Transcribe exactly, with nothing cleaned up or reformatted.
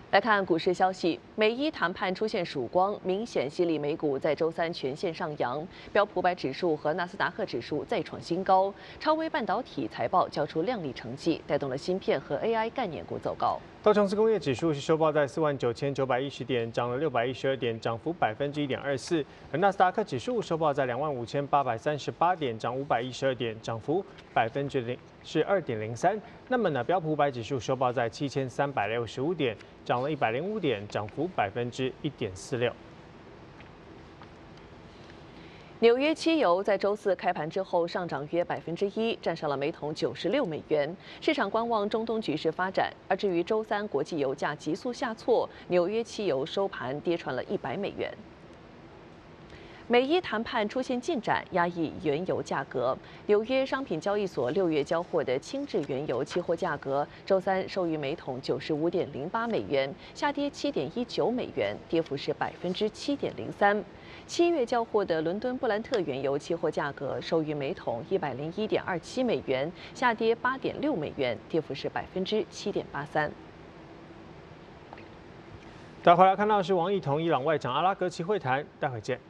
来看股市消息，美伊谈判出现曙光，明显激励美股在周三全线上扬，标普五百指数和纳斯达克指数再创新高。超微半导体财报交出亮丽成绩，带动了芯片和 A I 概念股走高。 道琼斯工业指数是收报在四万九千九百一十点，涨了六百一十二点，涨幅百分之一点二四。而纳斯达克指数收报在两万五千八百三十八点，涨五百一十二点，涨幅百分之零是二点零三。那么呢，标普五百指数收报在七千三百六十五点，涨了一百零五点，涨幅百分之一点四六。 纽约期油在周四开盘之后上涨约百分之一，站上了每桶九十六美元。市场观望中东局势发展。而至于周三国际油价急速下挫，纽约期油收盘跌穿了一百美元。美伊谈判出现进展，压抑原油价格。纽约商品交易所六月交货的轻质原油期货价格，周三收于每桶九十五点零八美元，下跌七点一九美元，跌幅是百分之七点零三。七月交货的伦敦布兰特原油期货价格收于每桶一百零一点二七美元，下跌八点六美元，跌幅是百分之七点八三。 待会儿来看到是王毅同伊朗外长阿拉格齐会谈，待会见。